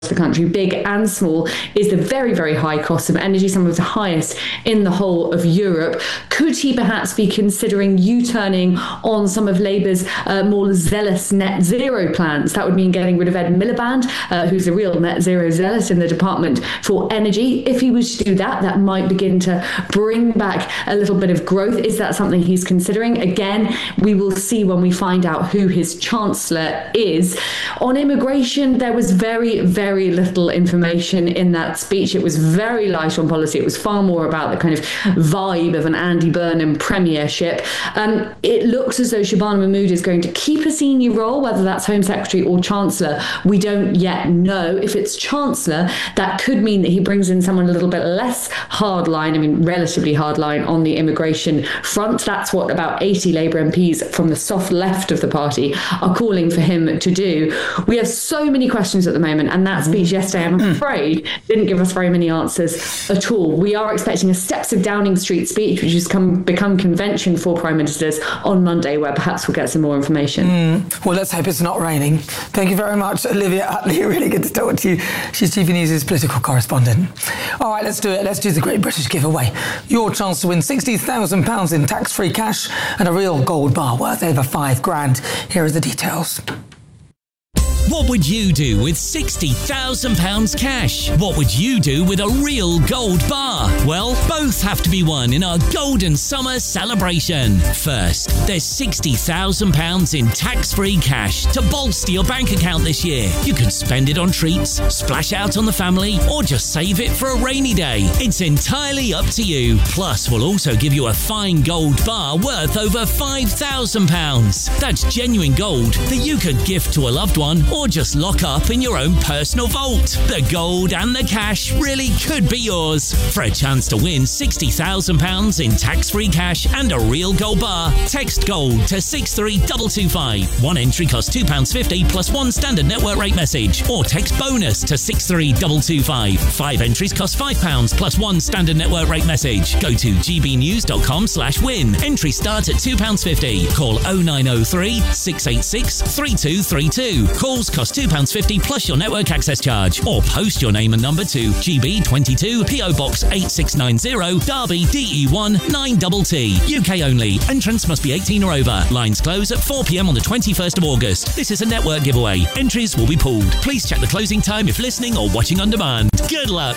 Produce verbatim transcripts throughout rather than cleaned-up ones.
the country, big and small, is the very, very high cost of energy, some of the highest in the whole of Europe. Could he perhaps be considering U-turning on some of Labour's uh, more zealous net zero plans? That would mean getting rid of Ed Miliband, uh, who's a real net zero zealot in the Department for Energy. If he was to do that, that might begin to bring back a little bit of growth. Is that something he's considering? Again, we will see when we find out who his Chancellor is. On immigration, there was very, very very little information in that speech. It was very light on policy. It was far more about the kind of vibe of an Andy Burnham premiership. Um, it looks as though Shabana Mahmood is going to keep a senior role, whether that's Home Secretary or Chancellor. We don't yet know. If it's Chancellor, that could mean that he brings in someone a little bit less hardline, I mean, relatively hardline on the immigration front. That's what about eighty Labour M Ps from the soft left of the party are calling for him to do. We have so many questions at the moment, and that speech yesterday, I'm afraid, didn't give us very many answers at all. We are expecting a Steps of Downing Street speech, which has come, become convention for Prime Ministers on Monday, where perhaps we'll get some more information. Mm. Well, let's hope it's not raining. Thank you very much, Olivia Utley. Really good to talk to you. She's T V News' political correspondent. All right, let's do it. Let's do the Great British Giveaway. Your chance to win sixty thousand pounds in tax-free cash and a real gold bar worth over five grand. Here are the details. What would you do with sixty thousand pounds cash? What would you do with a real gold bar? Well, both have to be won in our Golden Summer celebration. First, there's sixty thousand pounds in tax-free cash to bolster your bank account this year. You can spend it on treats, splash out on the family, or just save it for a rainy day. It's entirely up to you. Plus, we'll also give you a fine gold bar worth over five thousand pounds. That's genuine gold that you could gift to a loved one or just lock up in your own personal vault. The gold and the cash really could be yours. For a chance to win sixty thousand pounds in tax-free cash and a real gold bar, text GOLD to six three two two five. One entry costs two pounds fifty plus one standard network rate message, or text BONUS to six three two two five. Five entries cost five pounds plus one standard network rate message. Go to gbnews.com slash win. Entry starts at two pounds fifty. Call oh nine oh three, six eight six, three two three two. Calls cost two pounds fifty plus your network access charge, or post your name and number to G B twenty-two P O Box eight six nine zero, Derby D E one nine T T. U K only. Entrants must be eighteen or over. Lines close at four p.m. on the twenty-first of August. This is a network giveaway. Entries will be pooled. Please check the closing time if listening or watching on demand. Good luck.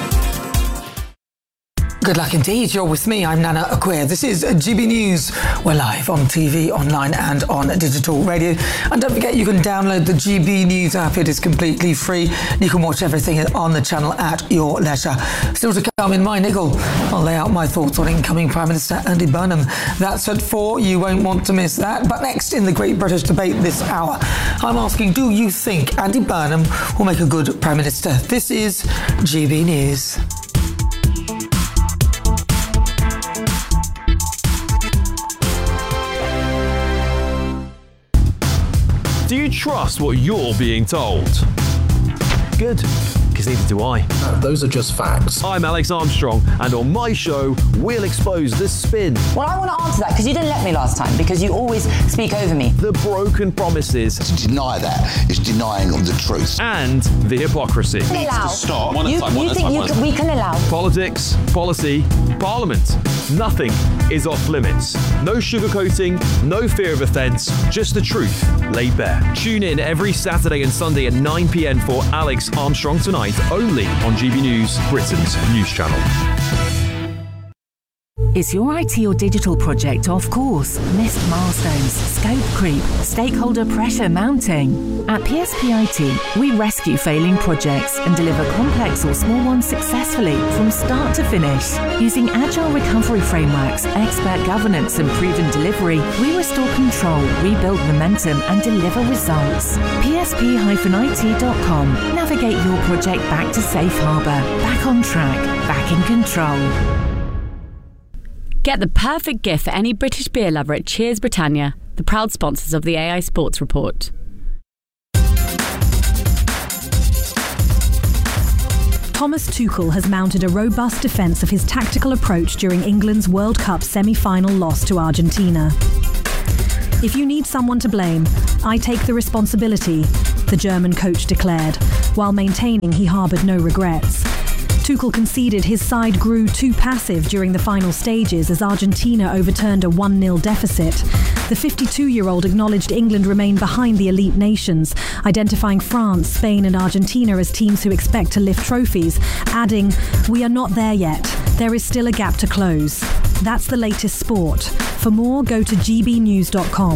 Good luck indeed. You're with me. I'm Nana Acquia. This is G B News. We're live on T V, online and on digital radio. And don't forget, you can download the G B News app. It is completely free. You can watch everything on the channel at your leisure. Still to come in my niggle, I'll lay out my thoughts on incoming Prime Minister Andy Burnham. That's at four. You won't want to miss that. But next in the Great British Debate this hour, I'm asking, do you think Andy Burnham will make a good Prime Minister? This is G B News. Do you trust what you're being told? Good, because neither do I. No, those are just facts. I'm Alex Armstrong, and on my show, we'll expose the spin. Well, I want to answer that, because you didn't let me last time, because you always speak over me. The broken promises. To deny that is denying of the truth. And the hypocrisy. Allow. Stop. You, you think you can, we can allow? Politics, policy, parliament. Nothing is off limits. No sugarcoating, no fear of offence, just the truth laid bare. Tune in every Saturday and Sunday at nine p.m. for Alex Armstrong Tonight, only on G B News, Britain's news channel. Is your I T or digital project off course? Missed milestones, scope creep, stakeholder pressure mounting? At P S P I T, we rescue failing projects and deliver complex or small ones successfully from start to finish. Using agile recovery frameworks, expert governance and proven delivery, we restore control, rebuild momentum and deliver results. P S P I T dot com. Navigate your project back to safe harbour, back on track, back in control. Get the perfect gift for any British beer lover at Cheers Britannia, the proud sponsors of the A I Sports Report. Thomas Tuchel has mounted a robust defence of his tactical approach during England's World Cup semi-final loss to Argentina. If you need someone to blame, I take the responsibility, the German coach declared, while maintaining he harboured no regrets. Tuchel conceded his side grew too passive during the final stages as Argentina overturned a one nil deficit. The fifty-two-year-old acknowledged England remain behind the elite nations, identifying France, Spain and Argentina as teams who expect to lift trophies, adding, "We are not there yet. There is still a gap to close." That's the latest sport. For more, go to g b news dot com.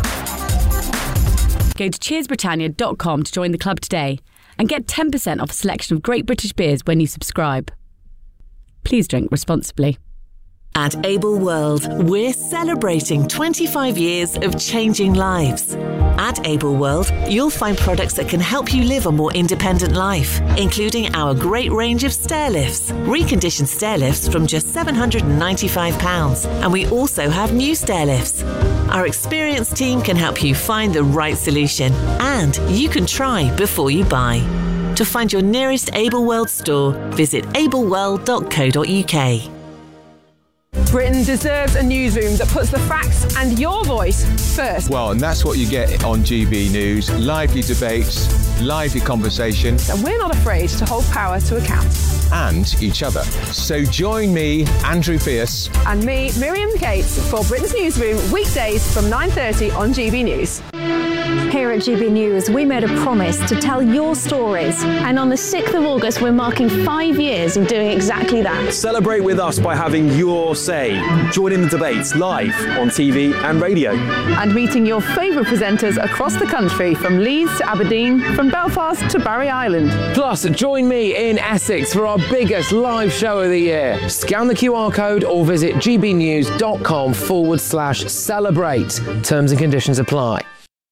Go to cheers britannia dot com to join the club today and get ten percent off a selection of great British beers when you subscribe. Please drink responsibly. At Able World, we're celebrating twenty-five years of changing lives. At Able World, you'll find products that can help you live a more independent life, including our great range of stair lifts, reconditioned stair lifts from just seven hundred ninety-five pounds, and we also have new stair lifts. Our experienced team can help you find the right solution, and you can try before you buy. To find your nearest Able World store, visit able world dot co dot u k. Britain deserves a newsroom that puts the facts and your voice first. Well, and that's what you get on G B News. Lively debates, lively conversation. And we're not afraid to hold power to account. And each other. So join me, Andrew Pierce. And me, Miriam Cates, for Britain's Newsroom, weekdays from nine thirty on G B News. Here at G B News, we made a promise to tell your stories. And on the sixth of August, we're marking five years of doing exactly that. Celebrate with us by having your say. Join in the debates live on T V and radio. And meeting your favourite presenters across the country, from Leeds to Aberdeen, from Belfast to Barry Island. Plus, join me in Essex for our biggest live show of the year. Scan the Q R code or visit gbnews.com forward slash celebrate. Terms and conditions apply.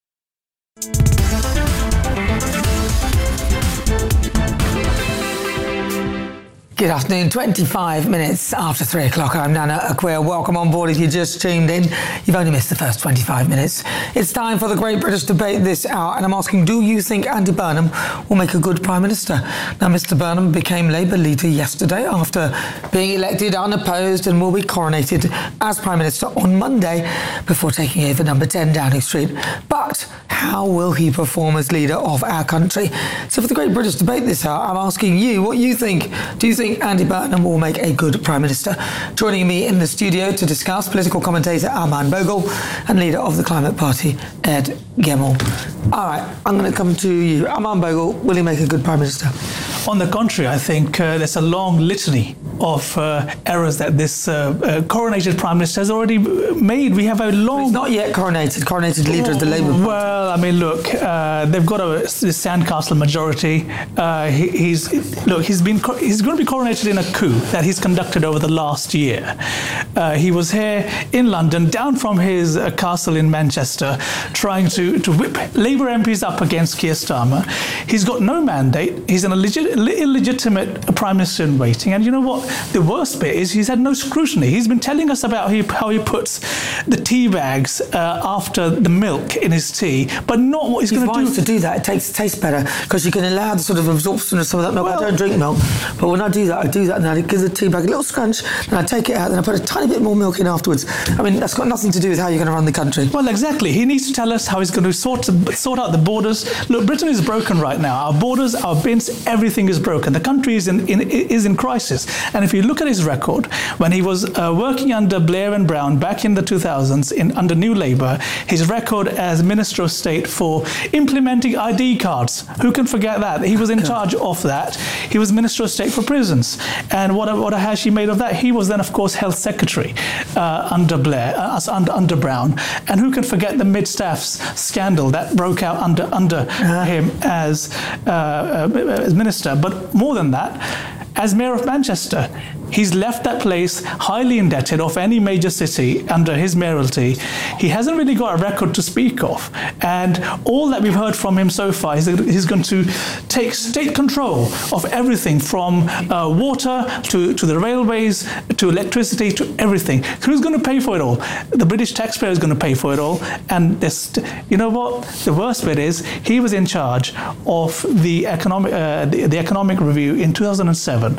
Good afternoon, twenty-five minutes after three o'clock. I'm Nana Acquia. Welcome on board if you just tuned in. You've only missed the first twenty-five minutes. It's time for the Great British Debate this hour, and I'm asking, do you think Andy Burnham will make a good Prime Minister? Now, Mister Burnham became Labour leader yesterday after being elected unopposed and will be coronated as Prime Minister on Monday before taking over number ten Downing Street. But how will he perform as leader of our country? So for the Great British Debate this hour, I'm asking you what you think. Do you think Andy Burnham will make a good Prime Minister? Joining me in the studio to discuss, political commentator Armand Bogle and leader of the Climate Party, Ed Gemmell. All right, I'm going to come to you. Armand Bogle, will he make a good Prime Minister? On the contrary, I think uh, there's a long litany of uh, errors that this uh, uh, coronated Prime Minister has already made. We have a long... He's not yet coronated, coronated leader of the Labour Party. Well, I mean, look, uh, they've got a, a sandcastle majority. Uh, he, he's Look, he's been he's going to be coronated in a coup that he's conducted over the last year. Uh, he was here in London, down from his uh, castle in Manchester, trying to, to whip Labour M Ps up against Keir Starmer. He's got no mandate. He's an illegit- illegitimate Prime Minister in waiting. And you know what? The worst bit is he's had no scrutiny. He's been telling us about how he, how he puts the tea bags uh, after the milk in his tea, but not what he's, he's going to do. to do that. It takes, tastes better because you can allow the sort of absorption of some of that milk. Well, I don't drink milk, but when I do that, I do that and I give the tea bag a little scrunch and I take it out and I put a tiny bit more milk in afterwards. I mean, that's got nothing to do with how you're going to run the country. Well, exactly. He needs to tell us how he's going to sort, sort out the borders. Look, Britain is broken right now. Our borders, our bins, everything is broken. The country is in, in, is in crisis. And if you look at his record, when he was uh, working under Blair and Brown back in the two thousands in, under New Labour, his record as Minister of State for implementing I D cards. Who can forget that? He was in charge of that. He was Minister of State for Prisons. And what, what has she made of that? He was then, of course, Health Secretary uh, under Blair, uh, under, under Brown. And who can forget the mid-staffs scandal that broke out under, under uh-huh. him as, uh, uh, as Minister. But more than that, as Mayor of Manchester, he's left that place highly indebted of any major city under his mayoralty. He hasn't really got a record to speak of. And all that we've heard from him so far is that he's going to take state control of everything from uh, water to, to the railways, to electricity, to everything. Who's going to pay for it all? The British taxpayer is going to pay for it all. And this, you know what? The worst bit is he was in charge of the economic, uh, the, the economic review in two thousand seven.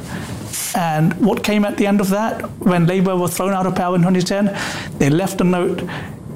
And what came at the end of that, when Labour were thrown out of power in twenty ten, they left a note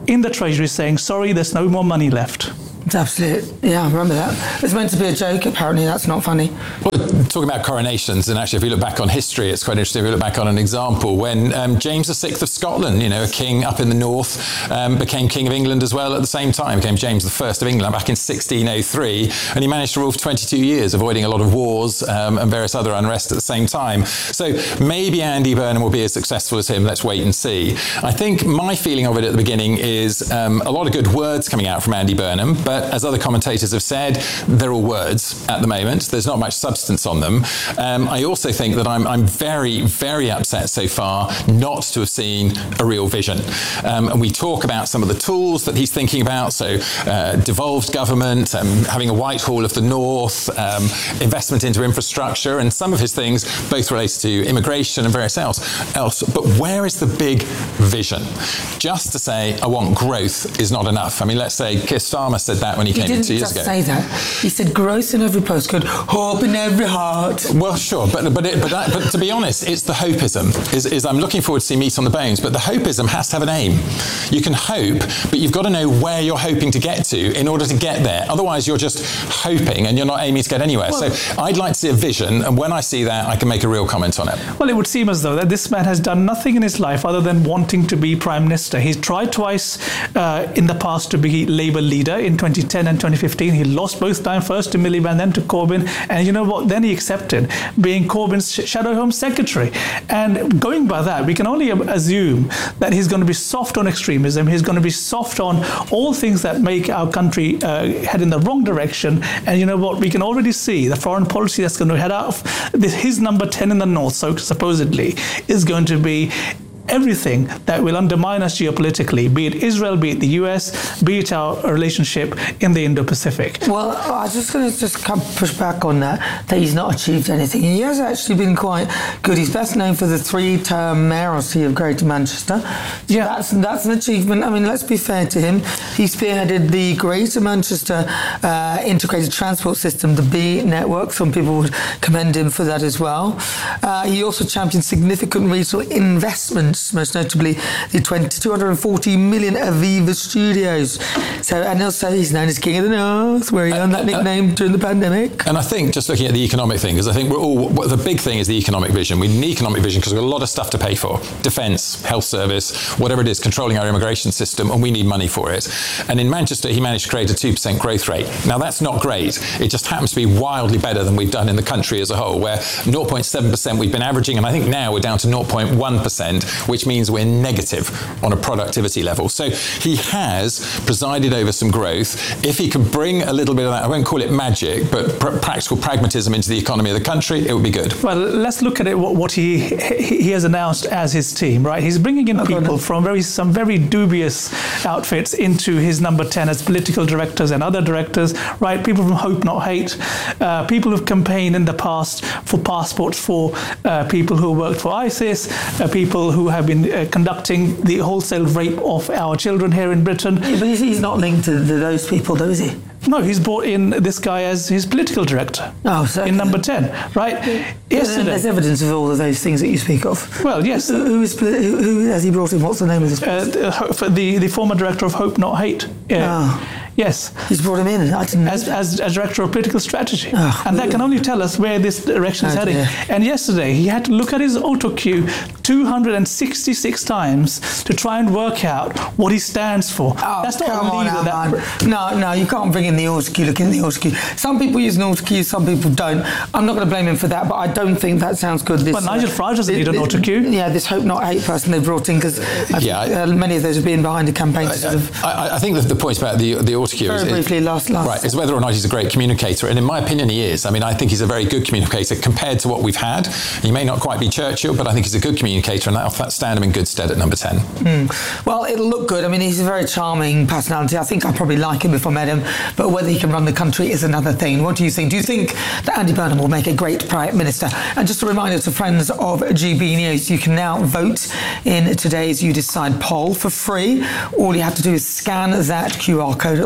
in the Treasury saying, sorry, there's no more money left. It's absolute, yeah, I remember that. It's meant to be a joke, apparently that's not funny. Well, talking about coronations, and actually if you look back on history, it's quite interesting if you look back on an example. When um, James the Sixth of Scotland, you know, a king up in the north, um, became King of England as well at the same time, became James the First of England back in sixteen oh three, and he managed to rule for twenty-two years, avoiding a lot of wars um, and various other unrest at the same time. So maybe Andy Burnham will be as successful as him, let's wait and see. I think my feeling of it at the beginning is um, a lot of good words coming out from Andy Burnham, but But as other commentators have said, they're all words at the moment. There's not much substance on them. Um, I also think that I'm, I'm very, very upset so far not to have seen a real vision. Um, and we talk about some of the tools that he's thinking about. So uh, devolved government, um, having a Whitehall of the North, um, investment into infrastructure, and some of his things both related to immigration and various else. else. But where is the big vision? Just to say, I want growth is not enough. I mean, let's say Keir Starmer said that when he, he came in two years ago. He didn't just say that. He said growth in every postcode, hope in every heart. Well, sure, but but it, but, that, but to be honest, it's the hopeism. Is, is I'm looking forward to see meat on the bones, but the hopeism has to have an aim. You can hope, but you've got to know where you're hoping to get to in order to get there. Otherwise, you're just hoping and you're not aiming to get anywhere. Well, so I'd like to see a vision, and when I see that, I can make a real comment on it. Well, it would seem as though that this man has done nothing in his life other than wanting to be Prime Minister. He's tried twice uh, in the past to be Labour leader in twenty ten and twenty fifteen. He lost both times, first to Miliband, then to Corbyn. And you know what? Then he accepted being Corbyn's Shadow Home Secretary. And going by that, we can only assume that he's going to be soft on extremism. He's going to be soft on all things that make our country uh, head in the wrong direction. And you know what? We can already see the foreign policy that's going to head out of this, his number ten in the north, so supposedly, is going to be everything that will undermine us geopolitically, be it Israel, be it the U S, be it our relationship in the Indo-Pacific. Well, I was just going to just come push back on that, that he's not achieved anything. He has actually been quite good. He's best known for the three-term mayoralty of Greater Manchester. So yeah. That's, that's an achievement. I mean, let's be fair to him. He spearheaded the Greater Manchester uh, Integrated Transport System, the B network. Some people would commend him for that as well. Uh, he also championed significant regional investment, most notably the two hundred forty million Aviva Studios. So, and also he's known as King of the North, where he earned that nickname uh, uh, during the pandemic. And I think, just looking at the economic thing, because I think we're all, the big thing is the economic vision. We need economic vision because we've got a lot of stuff to pay for. Defence, health service, whatever it is, controlling our immigration system, and we need money for it. And in Manchester, he managed to create a two percent growth rate. Now, that's not great. It just happens to be wildly better than we've done in the country as a whole, where zero point seven percent we've been averaging, and I think now we're down to zero point one percent, which means we're negative on a productivity level. So he has presided over some growth. If he could bring a little bit of that, I won't call it magic, but pr- practical pragmatism into the economy of the country, it would be good. Well, let's look at it, what, what he he has announced as his team, right? He's bringing in people from very some very dubious outfits into his number ten as political directors and other directors, right? People from Hope Not Hate, uh, people who've campaigned in the past for passports for uh, people who worked for ISIS, uh, people who have been uh, conducting the wholesale rape of our children here in Britain. Yeah, but he's not linked to those people, though, is he? No, he's brought in this guy as his political director. Oh, so in number ten, right? Yeah. Yesterday, there's evidence of all of those things that you speak of. Well, yes. Who, who, is, who, who has he brought in? What's the name of this person? Uh, the the former director of Hope Not Hate. Yeah. Oh. Yes. He's brought him in. I didn't know as, as, as director of political strategy. Oh, and that can only tell us where this direction is oh, heading. Dear. And yesterday, he had to look at his auto cue two hundred sixty-six times to try and work out what he stands for. Oh, That's not come a leader. on, now, that... No, no, you can't bring in the auto cue. Look in the auto cue. Some people use an auto cue, some people don't. I'm not going to blame him for that, but I don't think that sounds good. This, but Nigel uh, Farage doesn't need an auto cue. Yeah, this Hope Not Hate person they brought in, because yeah, uh, many of those have been behind a campaign. I, to sort of I, I think the, the point about the the auto cue very is briefly is, last last right is whether or not he's a great communicator, and in my opinion, he is. I mean, I think he's a very good communicator compared to what we've had. He may not quite be Churchill, but I think he's a good communicator, and that'll stand him in good stead at number ten. Mm. Well, it'll look good. I mean, he's a very charming personality. I think I'd probably like him if I met him, but whether he can run the country is another thing. What do you think? Do you think that Andy Burnham will make a great Prime Minister? And just a reminder to friends of G B News, you can now vote in today's You Decide poll for free. All you have to do is scan that Q R code at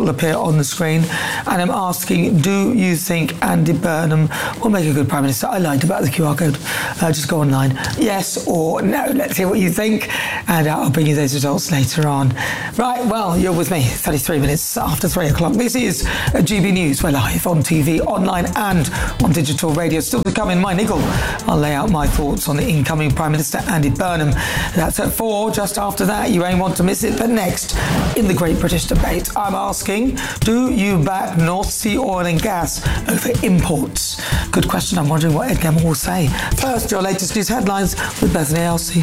will appear on the screen. And I'm asking, do you think Andy Burnham will make a good Prime Minister? I lied about the Q R code. Uh, just go online. Yes or no. Let's hear what you think. And uh, I'll bring you those results later on. Right, well, you're with me. thirty-three minutes after three o'clock. This is uh, G B News. We're live on T V, online and on digital radio. Still to come in my niggle. I'll lay out my thoughts on the incoming Prime Minister, Andy Burnham. That's at four. Just after that, you ain't want to miss it. But next, in the Great British Debate, I'm asking, do you back North Sea oil and gas over imports? Good question. I'm wondering what Ed Gamble will say. First, your latest news headlines with Bethany Elsey.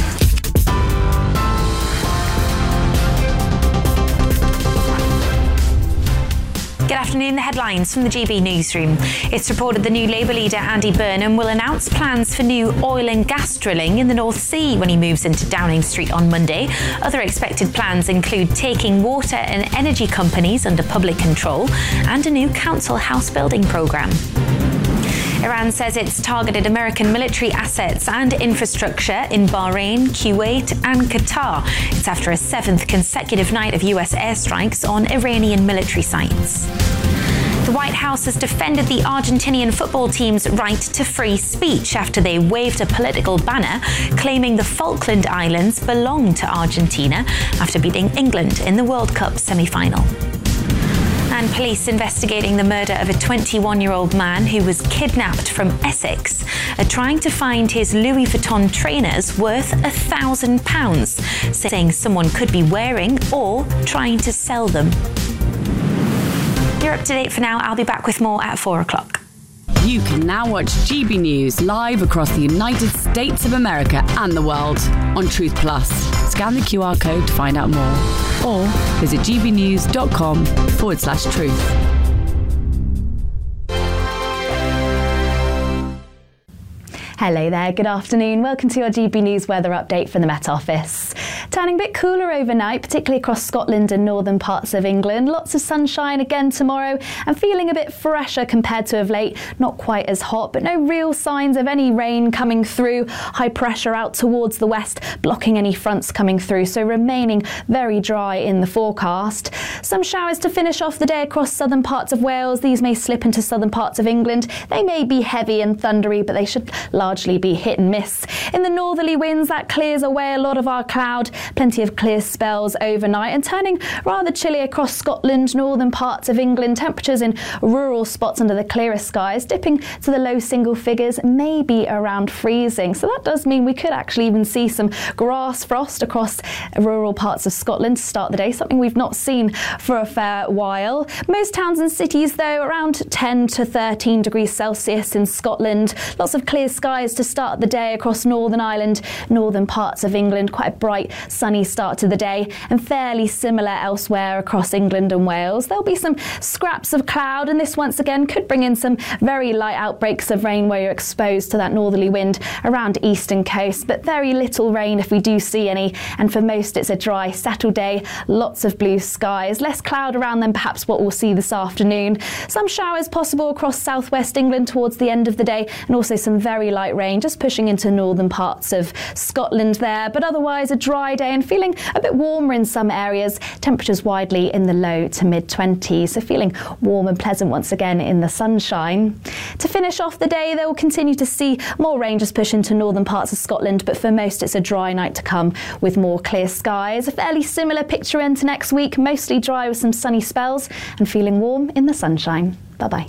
Good afternoon, the headlines from the G B Newsroom. It's reported the new Labour leader Andy Burnham will announce plans for new oil and gas drilling in the North Sea when he moves into Downing Street on Monday. Other expected plans include taking water and energy companies under public control and a new council house building programme. Iran says it's targeted American military assets and infrastructure in Bahrain, Kuwait and Qatar. It's after a seventh consecutive night of U S airstrikes on Iranian military sites. The White House has defended the Argentinian football team's right to free speech after they waved a political banner claiming the Falkland Islands belong to Argentina after beating England in the World Cup semi-final. And police investigating the murder of a twenty-one-year-old man who was kidnapped from Essex are trying to find his Louis Vuitton trainers worth a thousand pounds, saying someone could be wearing or trying to sell them. You're up to date for now. I'll be back with more at four o'clock. You can now watch G B News live across the United States of America and the world on Truth Plus. Scan the Q R code to find out more or visit gbnews.com forward slash truth. Hello there, good afternoon. Welcome to your G B News weather update from the Met Office. Turning a bit cooler overnight, particularly across Scotland and northern parts of England. Lots of sunshine again tomorrow and feeling a bit fresher compared to of late. Not quite as hot, but no real signs of any rain coming through. High pressure out towards the west, blocking any fronts coming through, so remaining very dry in the forecast. Some showers to finish off the day across southern parts of Wales. These may slip into southern parts of England. They may be heavy and thundery, but they should largely be hit and miss. In the northerly winds, that clears away a lot of our cloud. Plenty of clear spells overnight and turning rather chilly across Scotland, northern parts of England. Temperatures in rural spots under the clearest skies dipping to the low single figures, maybe around freezing. So that does mean we could actually even see some grass frost across rural parts of Scotland to start the day, something we've not seen for a fair while. Most towns and cities, though, around ten to thirteen degrees Celsius in Scotland. Lots of clear skies to start the day across Northern Ireland, northern parts of England. Quite a bright, sunny start to the day, and fairly similar elsewhere across England and Wales. There'll be some scraps of cloud, and this once again could bring in some very light outbreaks of rain where you're exposed to that northerly wind around eastern coast, but very little rain if we do see any. And for most, it's a dry, settled day. Lots of blue skies, less cloud around than perhaps what we'll see this afternoon. Some showers possible across southwest England towards the end of the day, and also some very light rain just pushing into northern parts of Scotland there. But otherwise, a dry day and feeling a bit warmer in some areas. Temperatures widely in the low to mid twenties, so feeling warm and pleasant once again in the sunshine. To finish off the day, they will continue to see more rain just push into northern parts of Scotland, but for most it's a dry night to come with more clear skies. A fairly similar picture into next week, mostly dry with some sunny spells and feeling warm in the sunshine. Bye bye.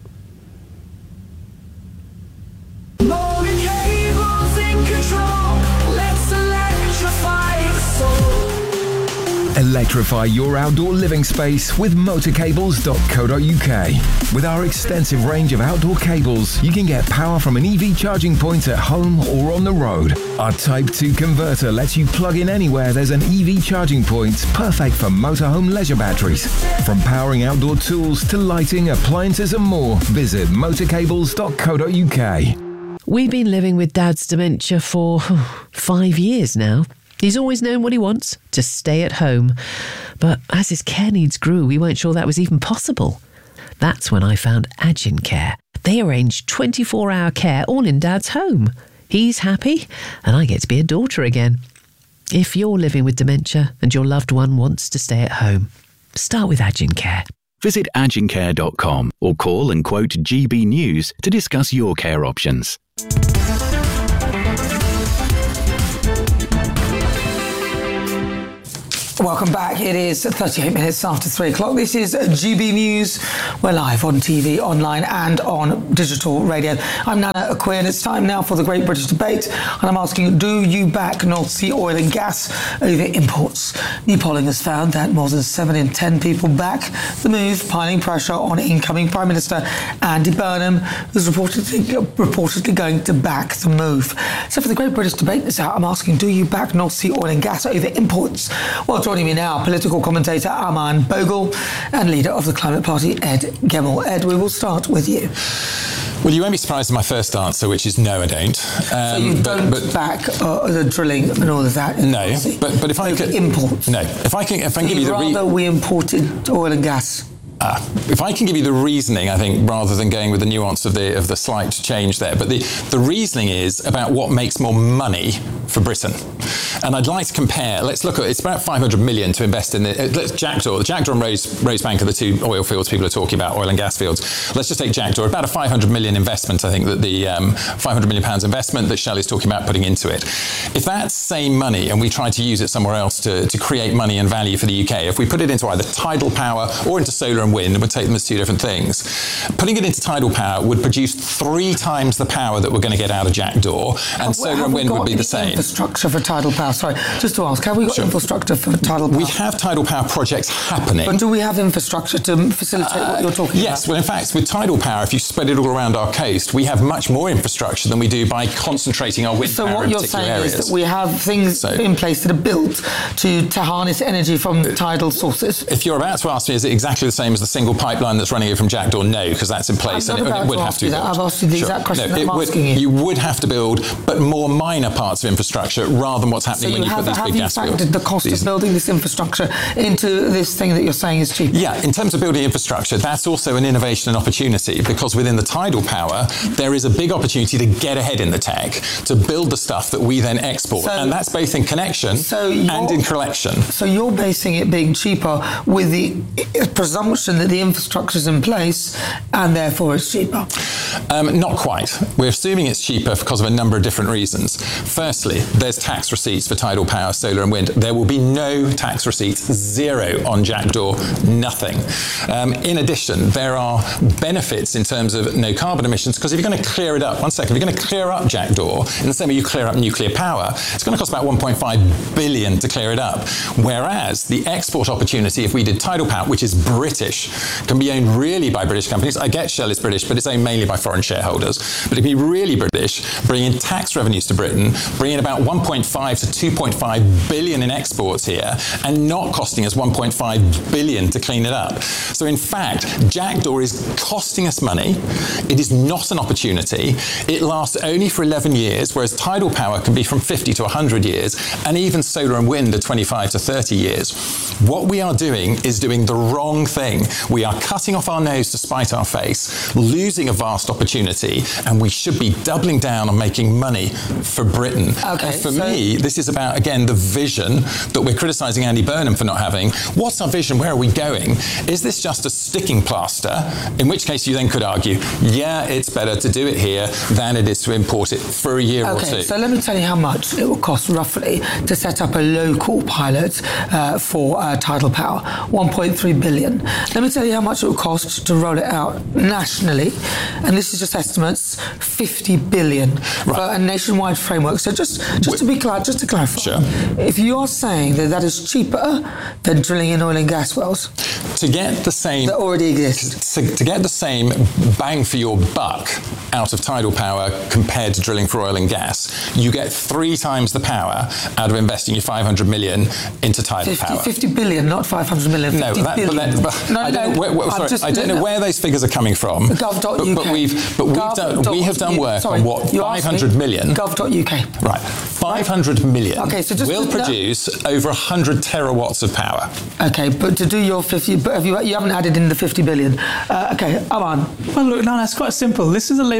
Electrify your outdoor living space with motor cables dot co dot U K. With our extensive range of outdoor cables, you can get power from an E V charging point at home or on the road. Our Type two converter lets you plug in anywhere there's an E V charging point, perfect for motorhome leisure batteries. From powering outdoor tools to lighting, appliances and more, visit motor cables dot co dot U K. We've been living with Dad's dementia for five years now. He's always known what he wants, to stay at home. But as his care needs grew, we weren't sure that was even possible. That's when I found Agin Care. They arrange twenty-four hour care all in Dad's home. He's happy, and I get to be a daughter again. If you're living with dementia and your loved one wants to stay at home, Start with Agincare. Visit agincare dot com or call and quote G B News to discuss your care options. Welcome back. It is thirty-eight minutes after three o'clock. This is G B News. We're live on T V, online and on digital radio. I'm Nana Akua, and it's time now for the Great British Debate. And I'm asking, do you back North Sea oil and gas over imports? New polling has found that more than seven in ten people back the move, piling pressure on incoming Prime Minister Andy Burnham, who's reportedly, reportedly going to back the move. So for the Great British Debate this hour, I'm asking, do you back North Sea oil and gas over imports? Well, joining me now, political commentator Aman Bogle and leader of the Climate Party, Ed Gemmell. Ed, we will start with you. Well, you won't be surprised at my first answer, which is no, I don't. Um, so you but, don't but, back uh, the drilling and all of that? No, but, but if I could... Imports? No. If I can, if I can so give you the... Re- rather we imported oil and gas? Uh, if I can give you the reasoning, I think, rather than going with the nuance of the of the slight change there, but the, the reasoning is about what makes more money for Britain. And I'd like to compare, let's look at, it's about five hundred million to invest in the, uh, let's Jackdaw, the Jackdaw and Rose, Rosebank are the two oil fields people are talking about, oil and gas fields. Let's just take Jackdaw, about a five hundred million investment, I think, that the um, five hundred million pounds investment that Shell is talking about putting into it. If that's same money and we try to use it somewhere else to, to create money and value for the U K, if we put it into either tidal power or into solar and wind, we'd take them as two different things. Putting it into tidal power would produce three times the power that we're going to get out of Jackdaw, and have, solar have and wind would be the same. Infrastructure for tidal power. Sorry, just to ask, have we got sure. infrastructure for tidal power? We have tidal power projects happening. But do we have infrastructure to facilitate uh, what you're talking yes, about? Yes, well, in fact, with tidal power, if you spread it all around our coast, we have much more infrastructure than we do by concentrating our wind so power what in you're particular saying areas. Is that we have things so, in place that are built to, to harness energy from uh, tidal sources? If you're about to ask me, is it exactly the same as the single pipeline that's running it from Jackdaw? No, because that's in place, I'm and not it, it would to have to be that. built. I've asked you the sure. exact question no, that I'm would, asking you. You would have to build, but more minor parts of infrastructure rather than what's happening so when you have, put these big gas fields. fields. Have you factored the cost these, of building this infrastructure into this thing that you're saying is cheap? Yeah, in terms of building infrastructure, that's also an innovation and opportunity, because within the tidal power, there is a big opportunity to get ahead in the tech, to build the stuff that we then export. So, and that's both in connection so and in collection. So you're basing it being cheaper with the presumption that the infrastructure is in place and therefore it's cheaper? Um, not quite. We're assuming it's cheaper because of a number of different reasons. Firstly, there's tax receipts for tidal power, solar and wind. There will be no tax receipts, zero on Jackdaw, nothing. Um, in addition, there are benefits in terms of no carbon emissions, because if you're going to clear it up, one second, if you're going to clear up Jackdaw, in the same way you clear up nuclear power, it's going to cost about one point five billion to clear it up. Whereas the export opportunity, if we did tidal power, which is British, can be owned really by British companies. I get Shell is British, but it's owned mainly by foreign shareholders. But it'd be really British, bring in tax revenues to Britain, bring in about one point five to two point five billion in exports here, and not costing us one point five billion to clean it up. So in fact, Jackdaw is costing us money. It is not an opportunity. It lasts only for eleven years, whereas tidal power can be from fifty to one hundred years, and even solar and wind are twenty-five to thirty years. What we are doing is doing the wrong thing. We are cutting off our nose to spite our face, losing a vast opportunity, and we should be doubling down on making money for Britain. Okay, and for so me, this is about, again, the vision that we're criticising Andy Burnham for not having. What's our vision? Where are we going? Is this just a sticking plaster? In which case you then could argue, yeah, it's better to do it here than it is to import it for a year okay, or two. Okay, so let me tell you how much it will cost roughly to set up a local pilot uh, for uh, tidal power. one point three billion. Let me tell you how much it will cost to roll it out nationally, and this is just estimates, fifty billion right. for a nationwide framework. So just, just to be clear, just to clarify, sure. if you are saying that that is cheaper than drilling in oil and gas wells, to get the same that already exists, to, to get the same bang for your buck out of tidal power compared to drilling for oil and gas, you get three times the power out of investing your five hundred million into tidal fifty, power. fifty billion, not five hundred million. No, that, but that, but no, I don't no, know, where, where, sorry, just, I don't know no, where those figures are coming from. Gov dot U K. But, but we've, but we've done, we have done work sorry, on what five hundred million. Gov dot U K. Right, five hundred million okay, so just, will no, produce over one hundred terawatts of power. Okay, but to do your fifty, but have you, you haven't added in the fifty billion. Uh, okay, Aman. Well, look, no, that's quite simple. This is a Labour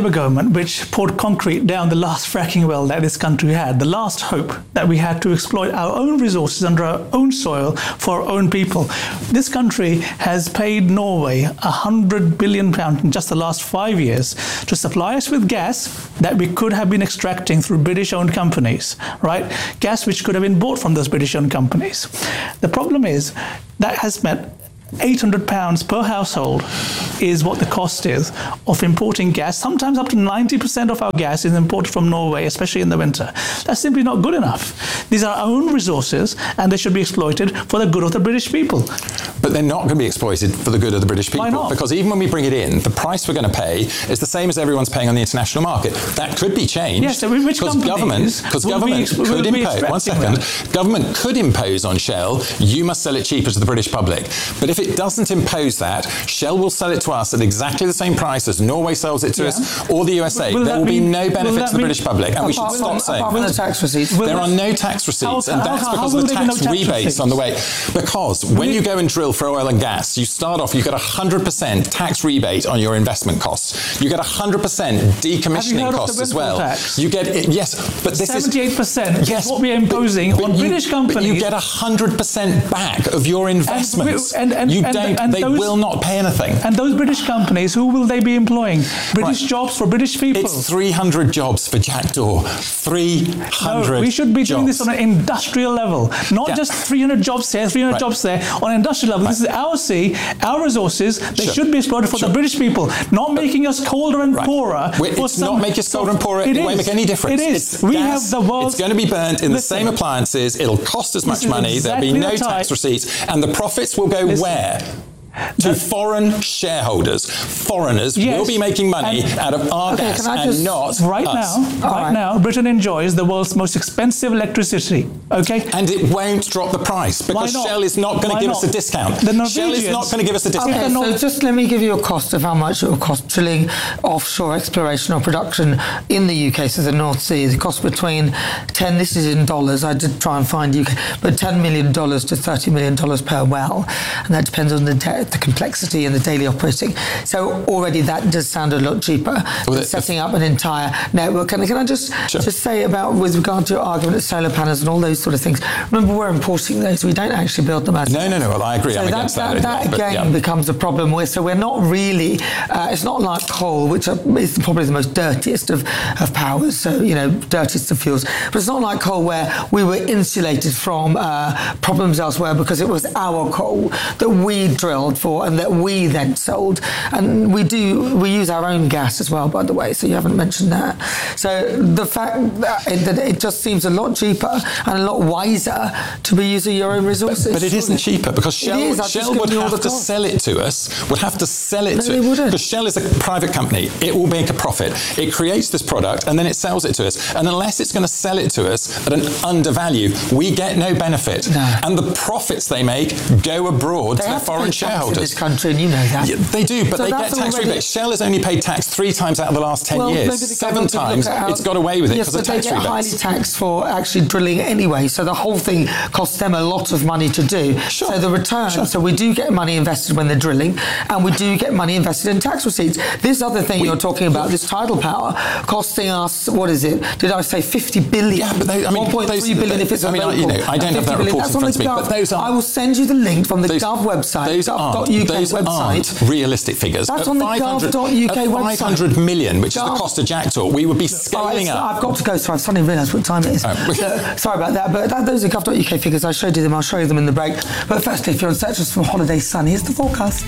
Labour government which poured concrete down the last fracking well that this country had, the last hope that we had to exploit our own resources under our own soil for our own people. This country has paid Norway one hundred billion pounds in just the last five years to supply us with gas that we could have been extracting through British-owned companies, right? Gas which could have been bought from those British-owned companies. The problem is that has meant eight hundred pounds per household is what the cost is of importing gas. Sometimes up to ninety percent of our gas is imported from Norway, especially in the winter. That's simply not good enough. These are our own resources and they should be exploited for the good of the British people. But they're not going to be exploited for the good of the British people. Why not? Because even when we bring it in, the price we're going to pay is the same as everyone's paying on the international market. That could be changed. Yes, so which because government, because government ex- could impose, one second, that? government could impose on Shell, you must sell it cheaper to the British public. But if it doesn't impose that, Shell will sell it to us at exactly the same price as Norway sells it to yeah. us or the U S A. Will there will be, be no benefit to the be, British public, and we should stop saying that. The tax receipts. There are no tax receipts, how, and that's how, because how of the tax, no tax rebates receipts? on the way. Because when you go and drill for oil and gas, you start off, you get a one hundred percent tax rebate on your investment costs. You get a one hundred percent decommissioning costs as well. Tax? You get, yes, but this seventy-eight percent is... yes, what we're imposing but, but on you, British companies. But you get one hundred percent back of your investments. And, and, you and, don't, and they those, will not pay anything. And those British companies, who will they be employing? British right. jobs for British people. It's three hundred jobs for Jackdaw. three hundred No, we should be jobs. doing this on an industrial level, not yeah. just three hundred jobs here, three hundred right. jobs there, on an industrial level. Right. This is our sea, our resources. They sure. should be exploited for sure. the British people, not but, making us colder and right. poorer. It's for some, not make us colder and poorer. It, it won't make any difference. It is. It's we gas. have the world's... It's going to be burnt in Listen, the same appliances. It'll cost as much money. Exactly There'll be no the tax receipts. And the profits will go Listen. where? To uh, foreign shareholders. Foreigners yes. will be making money and, out of our okay, gas and just, not right us. Now, right, right now, Britain enjoys the world's most expensive electricity. Okay, and it won't drop the price because Shell is not going to give not? us a discount. Shell is not going to give us a discount. Okay, so just let me give you a cost of how much it will cost drilling offshore exploration or production in the U K, so the North Sea. The cost between ten. This is in dollars. I did try and find U K, but ten million dollars to thirty million dollars per well, and that depends on the de- the complexity and the daily operating. So already that does sound a lot cheaper well, than setting up an entire network. And can I just sure. just say about with regard to your argument of solar panels and all those sort of things, remember we're importing those. We don't actually build them as No, no, no. Well, I agree. So I'm that, against that. That, that, that again yeah. becomes a problem. Where, so we're not really, uh, it's not like coal, which is probably the most dirtiest of, of powers, so, you know, dirtiest of fuels. But it's not like coal where we were insulated from uh, problems elsewhere because it was our coal that we drilled for and that we then sold. And we do, we use our own gas as well, by the way, so you haven't mentioned that. So the fact that it, that it just seems a lot cheaper and a lot wiser to be using your own resources. But, but it isn't cheaper because Shell, Shell would have to cost. sell it to us, would have to sell it no, to us. Because Shell is a private company. It will make a profit. It creates this product and then it sells it to us. And unless it's going to sell it to us at an undervalue, we get no benefit. No. And the profits they make go abroad they to their foreign shareholders. In this country, and you know that. Yeah, they do, but so they get tax already... rebates. Shell has only paid tax three times out of the last ten well, years. Seven times how... it's got away with it yes, because of tax they get rebates. Highly taxed for actually drilling anyway, so the whole thing costs them a lot of money to do. Sure. So the return, sure. so we do get money invested when they're drilling, and we do get money invested in tax receipts. This other thing we, you're talking about, this tidal power, costing us, what is it? Did I say fifty billion? Yeah, but they, I mean, one point three billion if it's I mean, local. You know, I don't have that report That's in front of me, Gov. but those are... I will send you the link from the those, Gov website, those gov dot U K those website. Aren't realistic figures. That's on the gov dot U K website. five hundred million, which Gov. is the cost of Jackdaw, we would be scaling oh, up. I've got to go, so I've suddenly realised what time it is. Oh. so, sorry about that, but that, those are gov dot U K figures. I showed you them, I'll show you them in the break. But firstly, if you're on search for holiday sun, here's the forecast.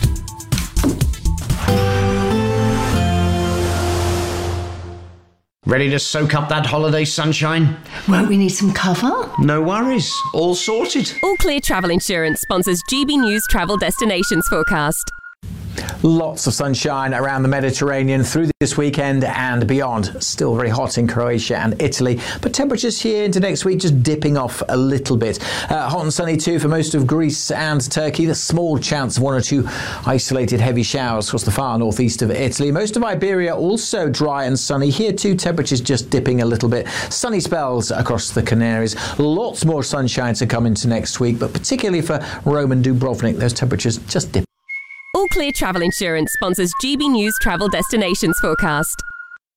Ready to soak up that holiday sunshine? Won't we need some cover? No worries, all sorted. All Clear Travel Insurance sponsors G B News Travel Destinations Forecast. Lots of sunshine around the Mediterranean through this weekend and beyond. Still very hot in Croatia and Italy, but temperatures here into next week just dipping off a little bit. Uh, hot and sunny too for most of Greece and Turkey. The small chance of one or two isolated heavy showers across the far northeast of Italy. Most of Iberia also dry and sunny. Here too, temperatures just dipping a little bit. Sunny spells across the Canaries. Lots more sunshine to come into next week, but particularly for Rome and Dubrovnik, those temperatures just dip. All Clear Travel Insurance sponsors G B News Travel Destinations Forecast.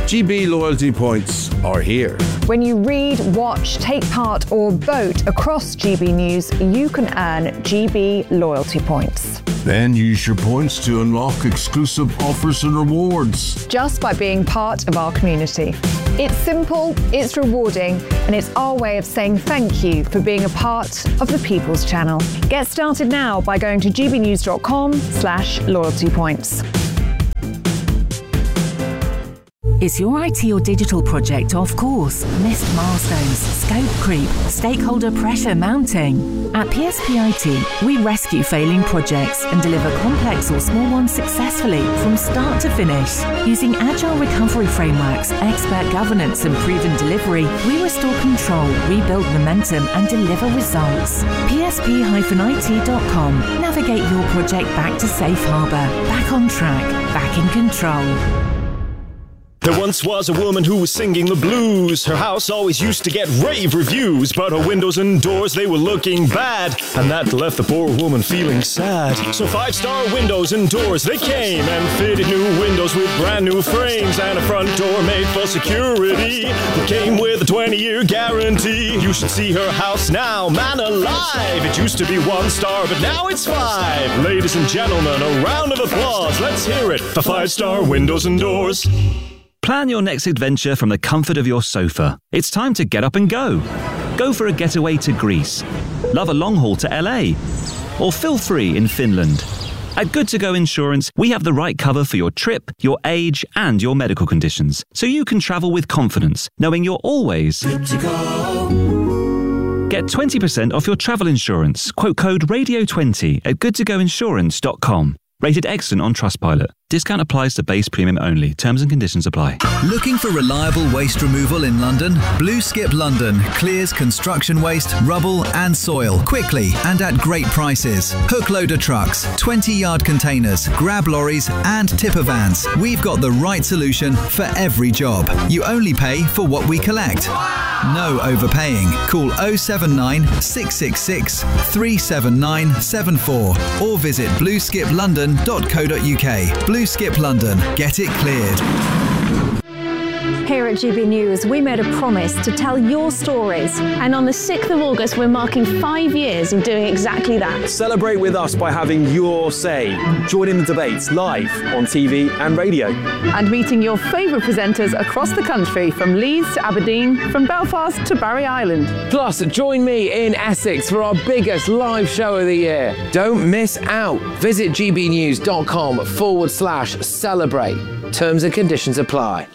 G B loyalty points are here. When you read, watch, take part or vote across G B News, you can earn G B loyalty points. Then use your points to unlock exclusive offers and rewards. Just by being part of our community. It's simple, it's rewarding, and it's our way of saying thank you for being a part of the People's Channel. Get started now by going to gbnews.com slash loyalty points. Is your I T or digital project off course? Missed milestones, scope creep, stakeholder pressure mounting? At P S P I T, we rescue failing projects and deliver complex or small ones successfully from start to finish. Using agile recovery frameworks, expert governance and proven delivery, we restore control, rebuild momentum and deliver results. P S P I T dot com. Navigate your project back to safe harbour, back on track, back in control. There once was a woman who was singing the blues. Her house always used to get rave reviews, but her windows and doors, they were looking bad, and that left the poor woman feeling sad. So five-star windows and doors, they came and fitted new windows with brand new frames and a front door made for security that came with a twenty-year guarantee. You should see her house now, man alive. It used to be one star, but now it's five. Ladies and gentlemen, a round of applause. Let's hear it for five-star windows and doors. Plan your next adventure from the comfort of your sofa. It's time to get up and go. Go for a getaway to Greece. Love a long haul to L A. Or feel free in Finland. At Good To Go Insurance, we have the right cover for your trip, your age, and your medical conditions, so you can travel with confidence, knowing you're always good to go. Get twenty percent off your travel insurance. Quote code radio twenty at good to go insurance dot com. Rated excellent on Trustpilot. Discount applies to base premium only. Terms and conditions apply. Looking for reliable waste removal in London? Blue Skip London clears construction waste, rubble and soil quickly and at great prices. Hook loader trucks, twenty yard containers, grab lorries and tipper vans. We've got the right solution for every job. You only pay for what we collect. No overpaying. Call oh seven nine, six six six, three seven nine seven four or visit blue skip london dot co dot uk. Blue Skip London. Get it cleared. Here at G B News, we made a promise to tell your stories. And on the sixth of August, we're marking five years of doing exactly that. Celebrate with us by having your say. Join in the debates live on T V and radio. And meeting your favourite presenters across the country, from Leeds to Aberdeen, from Belfast to Barry Island. Plus, join me in Essex for our biggest live show of the year. Don't miss out. Visit gbnews.com forward slash celebrate. Terms and conditions apply.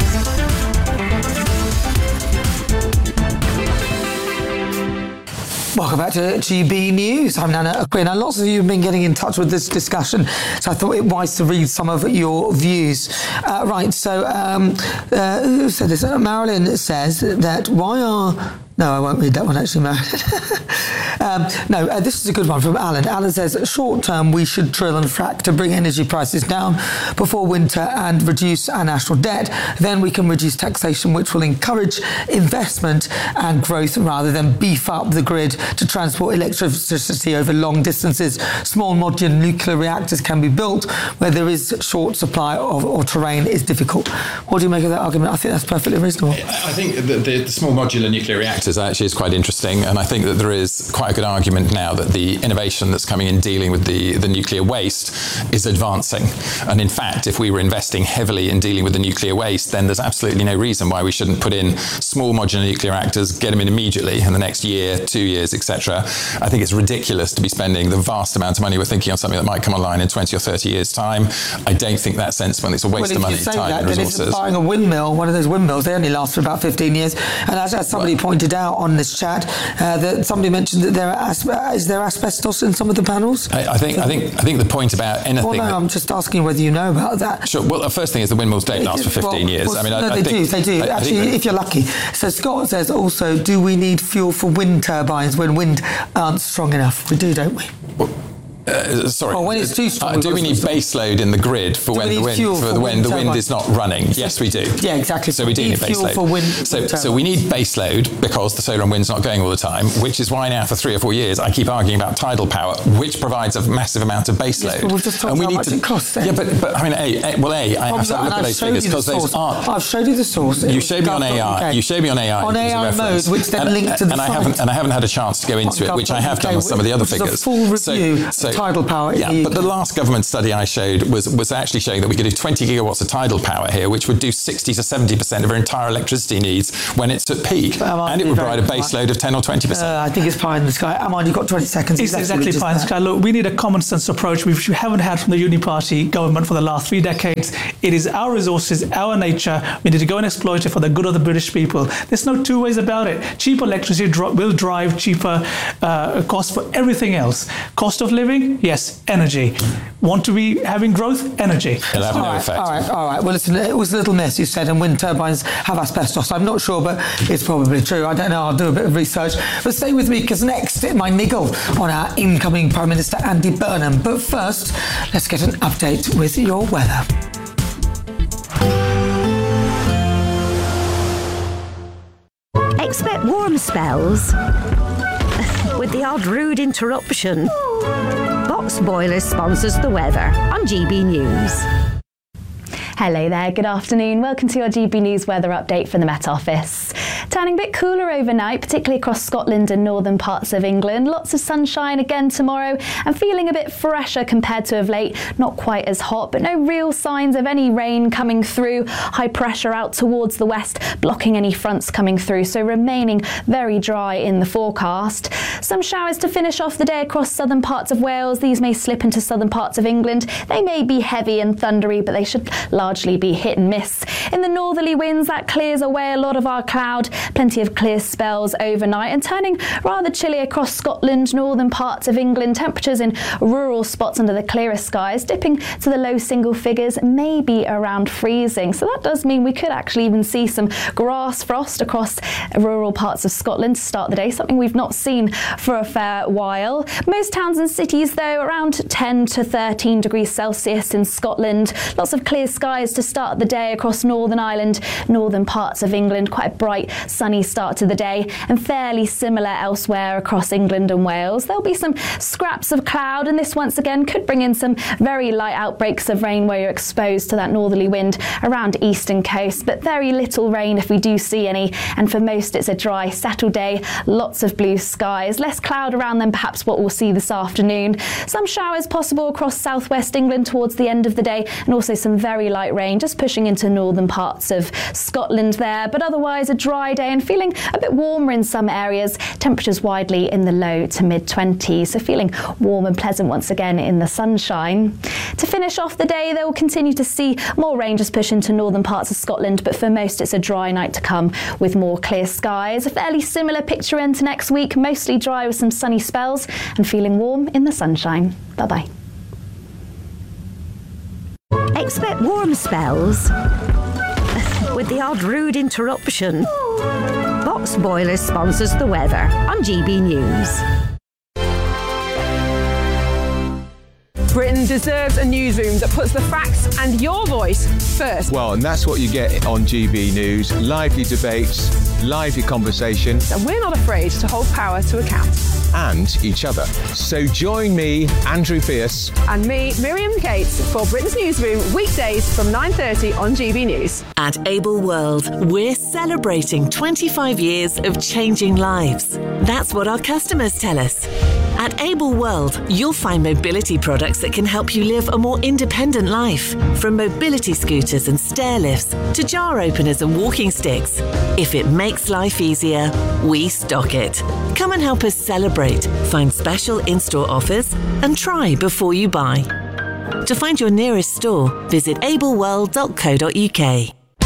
Welcome back to G B News. I'm Nana Aquin. Now, lots of you have been getting in touch with this discussion, so I thought it wise to read some of your views. Uh, right, so um, uh, who said this? Uh, Marilyn says that why are... No, I won't read that one, actually, Marilyn. um, no, uh, this is a good one from Alan. Alan says, short term, we should drill and frack to bring energy prices down before winter and reduce our national debt. Then we can reduce taxation, which will encourage investment and growth rather than beef up the grid to transport electricity over long distances. Small modular nuclear reactors can be built where there is short supply of, or terrain is difficult. What do you make of that argument? I think that's perfectly reasonable. I think the, the, the small modular nuclear reactors actually is quite interesting, and I think that there is quite a good argument now that the innovation that's coming in dealing with the, the nuclear waste is advancing. And in fact, if we were investing heavily in dealing with the nuclear waste, then there's absolutely no reason why we shouldn't put in small modular nuclear reactors, get them in immediately in the next year, two years, et cetera. I think it's ridiculous to be spending the vast amount of money we're thinking on something that might come online in twenty or thirty years' time. I don't think that's sensible. It's a waste well, of money, time that, and resources. Then if buying a windmill, one of those windmills, they only last for about fifteen years. And as, as somebody well, pointed out on this chat, uh, that somebody mentioned that there are asp- is there asbestos in some of the panels? I, I think so, I think I think the point about anything. Well, no, that, I'm just asking whether you know about that. Sure. Well, the first thing is the windmills don't last for fifteen well, years. Well, I mean, no, I, they I do. think, They do. I, Actually, I if you're lucky. So Scott says also, do we need fuel for wind turbines when wind aren't strong enough? We do, don't we? Well, Uh, sorry. Oh, when it's too strong. Uh, do we need base load in the grid for Do when we the need wind fuel for for the when wind the wind turbines? is not running? Yes, we do. Yeah, exactly. So we do Need need base fuel load. for wind so, turbines. so we need base load because the solar and wind's not going all the time, which is why now for three or four years I keep arguing about tidal power, which provides a massive amount of base Yes, load. but we've just talked and we about need how much to, it costs, then. Yeah, but, but I mean, A, A, well, A, I have to And look at I've those showed figures you the because those source. aren't. I've showed you the source. It You was showed me on A I. gov.uk. You showed me on A I. On as a A I reference. mode, which then and, linked to the and I site. haven't and I haven't had a chance to go into On it, which I have done with some of the other which is a figures. full review of tidal power in Yeah, the but the U K. last government study I showed was was actually showing that we could do twenty gigawatts of tidal power here, which would do sixty to seventy percent of our entire electricity needs when it's at peak, and it would provide a base load of ten or twenty percent. Uh, I think it's pie in the sky. Amon, you've got twenty seconds. It's exactly pie in the sky. Look, we need a common sense approach, which we haven't had from the Uni Party government for the last three decades. It is our resources, our nature. We need to go and exploit it for the good of the British people. There's no two ways about it. Cheaper electricity dro- will drive cheaper uh, costs for everything else. Cost of living, yes. Energy. Want to be having growth? Energy. It'll have all no right, effect. All right, all right. Well, listen, it was a little mess, you said, and wind turbines have asbestos. I'm not sure, but it's probably true. I don't know. I'll do a bit of research. But stay with me, because next, my niggle on our incoming Prime Minister, Andy Burnham. But first, let's get an update with your weather. Expect warm spells with the odd rude interruption. Box Boilers sponsors the weather on G B News. Hello there, good afternoon. Welcome to your G B News weather update from the Met Office. Turning a bit cooler overnight, particularly across Scotland and northern parts of England. Lots of sunshine again tomorrow and feeling a bit fresher compared to of late. Not quite as hot, but no real signs of any rain coming through. High pressure out towards the west, blocking any fronts coming through, so remaining very dry in the forecast. Some showers to finish off the day across southern parts of Wales. These may slip into southern parts of England. They may be heavy and thundery, but they should largely be hit and miss. In the northerly winds, that clears away a lot of our cloud. Plenty of clear spells overnight and turning rather chilly across Scotland, northern parts of England. Temperatures in rural spots under the clearest skies dipping to the low single figures, maybe around freezing. So that does mean we could actually even see some grass frost across rural parts of Scotland to start the day, something we've not seen for a fair while. Most towns and cities, though, around ten to thirteen degrees Celsius in Scotland. Lots of clear skies to start the day across Northern Ireland, northern parts of England. Quite a bright, sunny start to the day, and fairly similar elsewhere across England and Wales. There'll be some scraps of cloud, and this once again could bring in some very light outbreaks of rain where you're exposed to that northerly wind around eastern coast, but very little rain if we do see any. And for most, it's a dry, settled day. Lots of blue skies, less cloud around than perhaps what we'll see this afternoon. Some showers possible across southwest England towards the end of the day, and also some very light rain just pushing into northern parts of Scotland there, but otherwise a dry day and feeling a bit warmer in some areas. Temperatures widely in the low to mid twenties, so feeling warm and pleasant once again in the sunshine. To finish off the day, they will continue to see more rain just push into northern parts of Scotland, but for most it's a dry night to come with more clear skies. A fairly similar picture into next week, mostly dry with some sunny spells and feeling warm in the sunshine. Bye-bye. Expect warm spells with the odd rude interruption. Box Boilers sponsors the weather on G B News. Britain deserves a newsroom that puts the facts and your voice first. Well, and that's what you get on G B News. Lively debates, lively conversation. And we're not afraid to hold power to account. And each other. So join me, Andrew Pierce. And me, Miriam Cates, for Britain's Newsroom, weekdays from nine thirty on G B News. At Able World, we're celebrating twenty-five years of changing lives. That's what our customers tell us. At Able World, you'll find mobility products that can help you live a more independent life. From mobility scooters and stair lifts to jar openers and walking sticks. If it makes life easier, we stock it. Come and help us celebrate, find special in-store offers, and try before you buy. To find your nearest store, visit able world dot co dot uk.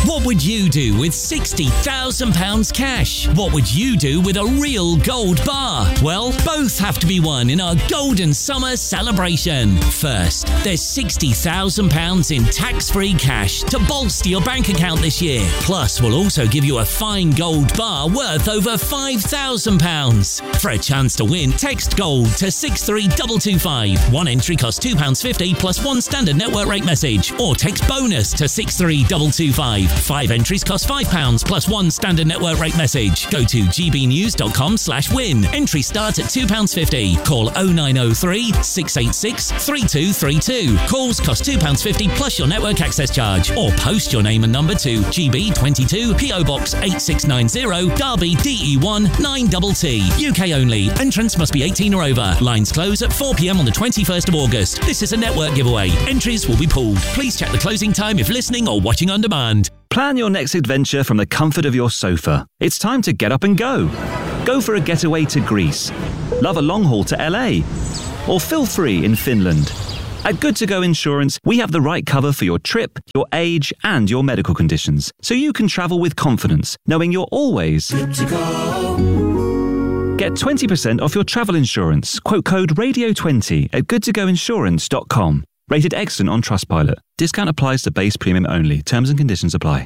What would you do with sixty thousand pounds cash? What would you do with a real gold bar? Well, both have to be won in our Golden Summer celebration. First, there's sixty thousand pounds in tax-free cash to bolster your bank account this year. Plus, we'll also give you a fine gold bar worth over five thousand pounds. For a chance to win, text GOLD to six three two two five. One entry costs two pounds fifty plus one standard network rate message. Or text BONUS to six three two two five. Five entries cost five pounds plus one standard network rate message. Go to gbnews.com slash win. Entry starts at two pounds fifty. Call oh nine oh three, six eight six, three two three two. Calls cost two pounds fifty plus your network access charge. Or post your name and number to G B twenty-two, P O Box eight six nine zero, Derby D E one nine T T. U K only. Entrants must be eighteen or over. Lines close at four p m on the twenty-first of August. This is a network giveaway. Entries will be pooled. Please check the closing time if listening or watching on demand. Plan your next adventure from the comfort of your sofa. It's time to get up and go. Go for a getaway to Greece. Love a long haul to L A. Or feel free in Finland. At Good To Go Insurance, we have the right cover for your trip, your age, and your medical conditions, so you can travel with confidence, knowing you're always good to go. Get twenty percent off your travel insurance. Quote code radio twenty at good to go insurance dot com. Rated excellent on Trustpilot. Discount applies to base premium only. Terms and conditions apply.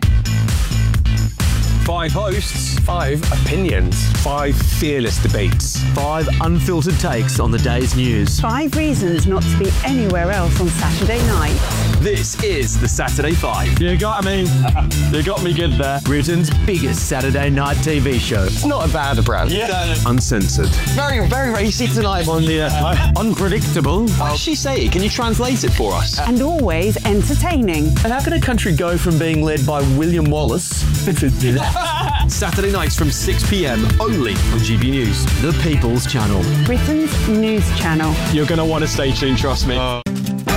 Five hosts, five opinions, five fearless debates, five unfiltered takes on the day's news. Five reasons not to be anywhere else on Saturday night. This is the Saturday Five. You got me. You got me good there. Britain's biggest Saturday night T V show. It's not a bad brand. Yeah. Uncensored. Very, very racy tonight on the uh, unpredictable. What did she say? Can you translate it for us? And always entertaining. And how can a country go from being led by William Wallace Saturday nights from six p m only on G B News, the People's Channel, Britain's news channel. You're going to want to stay tuned, trust me. Uh.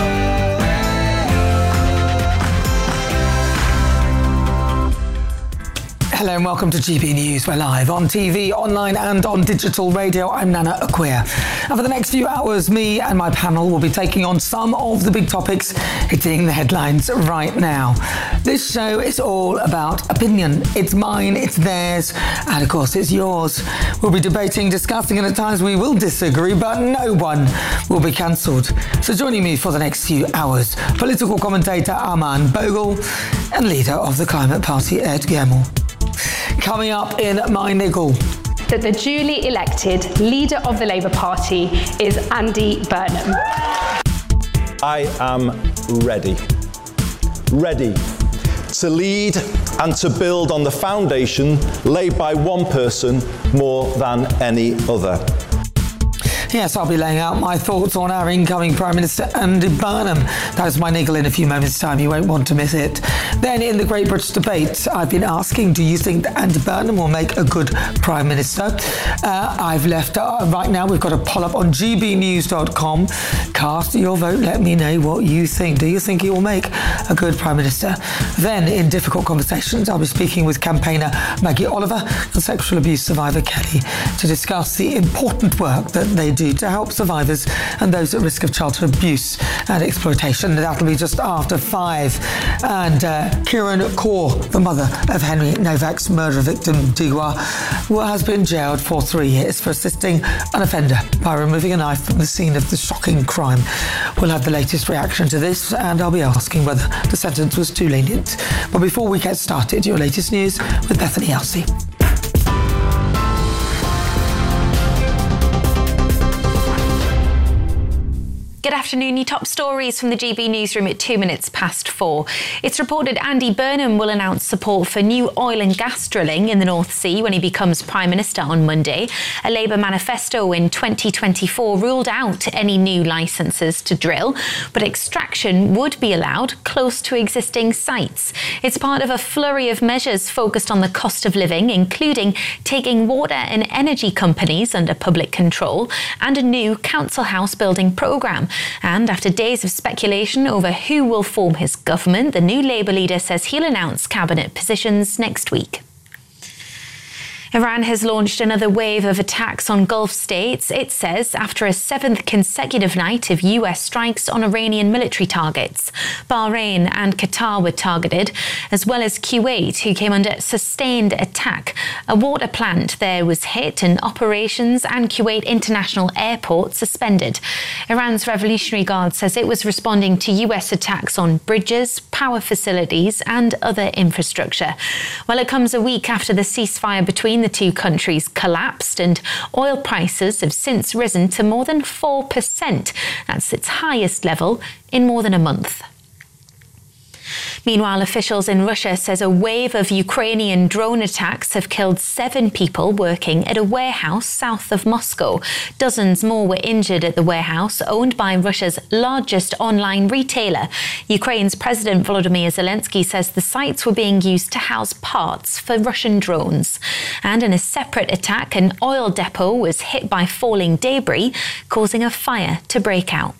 Hello and welcome to G B News. We're live on T V, online and on digital radio. I'm Nana Acquia. And for the next few hours, me and my panel will be taking on some of the big topics hitting the headlines right now. This show is all about opinion. It's mine, it's theirs, and of course it's yours. We'll be debating, discussing, and at times we will disagree, but no one will be cancelled. So joining me for the next few hours, political commentator Armand Bogle and leader of the Climate Party, Ed Gemmell. Coming up in my niggle. That the duly elected leader of the Labour Party is Andy Burnham. I am ready. Ready to lead and to build on the foundation laid by one person more than any other. Yes, I'll be laying out my thoughts on our incoming Prime Minister, Andy Burnham. That is my niggle in a few moments' time. You won't want to miss it. Then, in the Great British Debate, I've been asking, do you think that Andy Burnham will make a good Prime Minister? Uh, I've left, uh, right now, we've got a poll up on g b news dot com. Cast your vote. Let me know what you think. Do you think he will make a good Prime Minister? Then, in Difficult Conversations, I'll be speaking with campaigner Maggie Oliver and sexual abuse survivor Kelly to discuss the important work that they do to help survivors and those at risk of childhood abuse and exploitation. That'll be just after five. And uh, Kieran Kaur, the mother of Henry Novak's murder victim Digwa, has been jailed for three years for assisting an offender by removing a knife from the scene of the shocking crime. We'll have the latest reaction to this, and I'll be asking whether the sentence was too lenient. But before we get started, your latest news with Bethany Elsey. Good afternoon. Your top stories from the G B newsroom at two minutes past four. It's reported Andy Burnham will announce support for new oil and gas drilling in the North Sea when he becomes Prime Minister on Monday. A Labour manifesto in twenty twenty-four ruled out any new licences to drill, but extraction would be allowed close to existing sites. It's part of a flurry of measures focused on the cost of living, including taking water and energy companies under public control and a new council house building programme. And after days of speculation over who will form his government, the new Labour leader says he'll announce cabinet positions next week. Iran has launched another wave of attacks on Gulf states, it says, after a seventh consecutive night of U S strikes on Iranian military targets. Bahrain and Qatar were targeted, as well as Kuwait, who came under sustained attack. A water plant there was hit and operations and Kuwait International Airport suspended. Iran's Revolutionary Guard says it was responding to U S attacks on bridges, power facilities and other infrastructure. Well, it comes a week after the ceasefire between the two countries collapsed and oil prices have since risen to more than four percent. That's its highest level in more than a month. Meanwhile, officials in Russia says a wave of Ukrainian drone attacks have killed seven people working at a warehouse south of Moscow. Dozens more were injured at the warehouse, owned by Russia's largest online retailer. Ukraine's President Volodymyr Zelensky says the sites were being used to house parts for Russian drones. And in a separate attack, an oil depot was hit by falling debris, causing a fire to break out.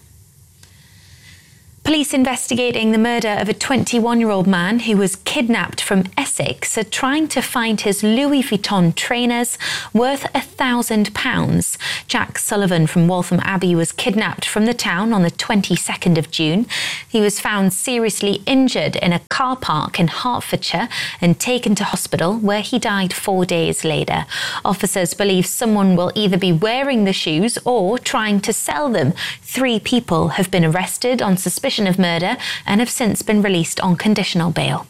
Police investigating the murder of a twenty-one-year-old man who was kidnapped from Essex are trying to find his Louis Vuitton trainers worth a thousand pounds. Jack Sullivan from Waltham Abbey was kidnapped from the town on the twenty-second of June. He was found seriously injured in a car park in Hertfordshire and taken to hospital, where he died four days later. Officers believe someone will either be wearing the shoes or trying to sell them. Three people have been arrested on suspicion of murder and have since been released on conditional bail.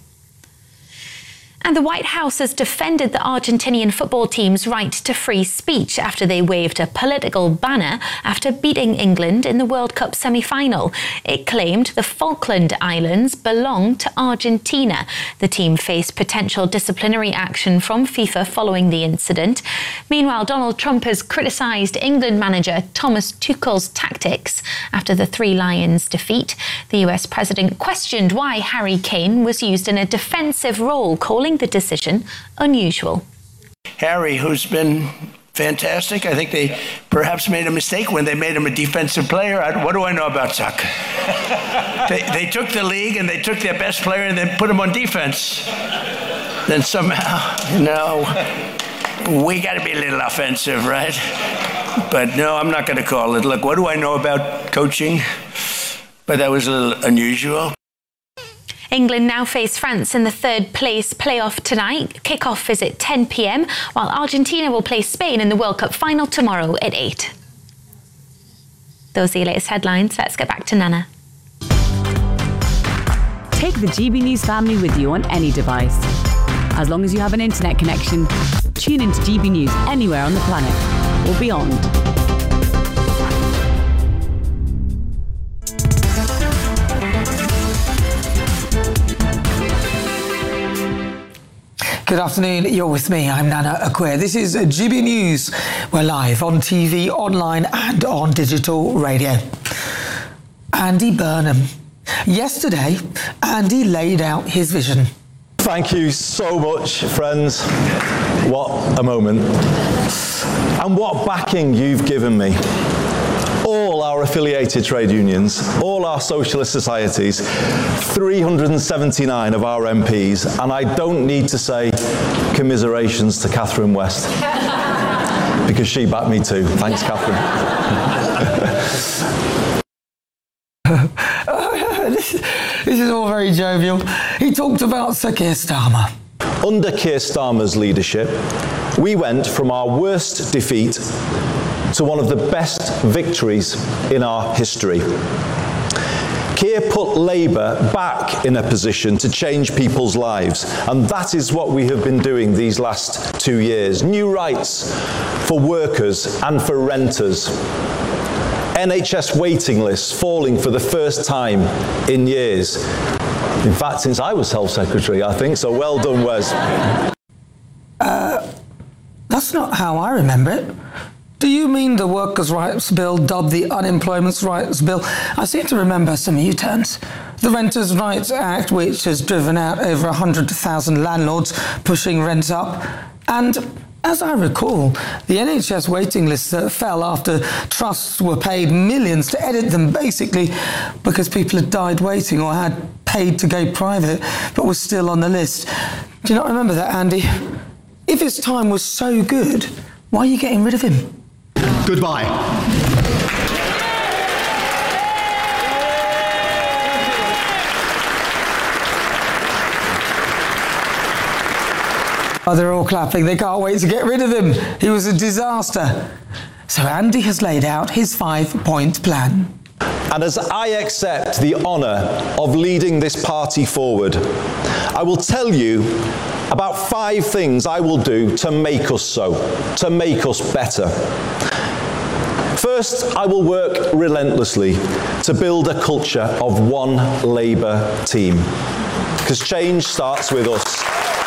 And the White House has defended the Argentinian football team's right to free speech after they waved a political banner after beating England in the World Cup semi-final. It claimed the Falkland Islands belong to Argentina. The team faced potential disciplinary action from FIFA following the incident. Meanwhile, Donald Trump has criticised England manager Thomas Tuchel's tactics after the Three Lions defeat. The U S president questioned why Harry Kane was used in a defensive role, calling the decision unusual. Harry, who's been fantastic, I think they perhaps made a mistake when they made him a defensive player. I, what do I know about soccer? they, they took the league and they took their best player and then put him on defense. Then somehow, you know, we got to be a little offensive, right? But no, I'm not going to call it. Look, what do I know about coaching? But that was a little unusual. England now face France in the third place playoff tonight. Kick-off is at ten p.m, while Argentina will play Spain in the World Cup final tomorrow at eight. Those are your latest headlines. Let's get back to Nana. Take the G B News family with you on any device. As long as you have an internet connection, tune into G B News anywhere on the planet or beyond. Good afternoon, you're with me, I'm Nana Acquia. This is G B News. We're live on T V, online and on digital radio. Andy Burnham. Yesterday, Andy laid out his vision. Thank you so much, friends. What a moment. And what backing you've given me. All our affiliated trade unions, all our socialist societies, three hundred seventy-nine of our M Ps, and I don't need to say commiserations to Catherine West, because she backed me too. Thanks, Catherine. this, this is all very jovial. He talked about Sir Keir Starmer. Under Keir Starmer's leadership, we went from our worst defeat to one of the best victories in our history. Keir put Labour back in a position to change people's lives, and that is what we have been doing these last two years. New rights for workers and for renters. N H S waiting lists falling for the first time in years. In fact, since I was Health Secretary, I think, so well done, Wes. Uh, that's not how I remember it. Do you mean the Workers' Rights Bill, dubbed the Unemployment Rights Bill? I seem to remember some U-turns. The Renters' Rights Act, which has driven out over one hundred thousand landlords, pushing rents up. And as I recall, the N H S waiting lists that fell after trusts were paid millions to edit them, basically because people had died waiting or had paid to go private, but were still on the list. Do you not remember that, Andy? If his time was so good, why are you getting rid of him? Goodbye. Oh, they're all clapping. They can't wait to get rid of him. He was a disaster. So Andy has laid out his five-point plan. And as I accept the honour of leading this party forward, I will tell you about five things I will do to make us so, to make us better. First, I will work relentlessly to build a culture of one Labour team, because change starts with us.